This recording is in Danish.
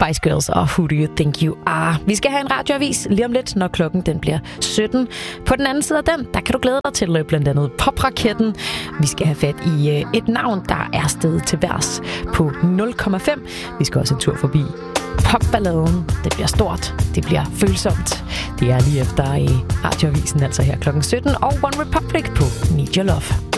Spice Girls og Who Do You Think You Are. Vi skal have en radioavis lige om lidt, når klokken den bliver 17. På den anden side af den, der kan du glæde dig til blandt andet Popraketten. Vi skal have fat i et navn, der er steget til værs på 0,5. Vi skal også en tur forbi popballaden. Det bliver stort, det bliver følsomt. Det er lige efter i radioavisen, altså her klokken 17, og One Republic på Need Your Love.